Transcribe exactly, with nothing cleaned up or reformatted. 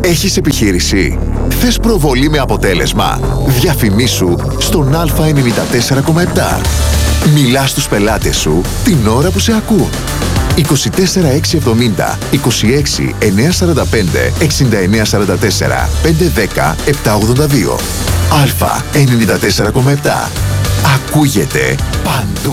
Έχεις επιχείρηση? Θες προβολή με αποτέλεσμα? Διαφημίσου στον Α ενενήντα τέσσερα κόμμα επτά. Μιλάς στους πελάτες σου την ώρα που σε ακούν. είκοσι τέσσερα εξακόσια εβδομήντα, είκοσι έξι εννιακόσια σαράντα πέντε, εξήντα εννέα σαράντα τέσσερα, πεντακόσια δέκα, επτακόσια ογδόντα δύο. Α ενενήντα τέσσερα κόμμα επτά. Ακούγεται παντού.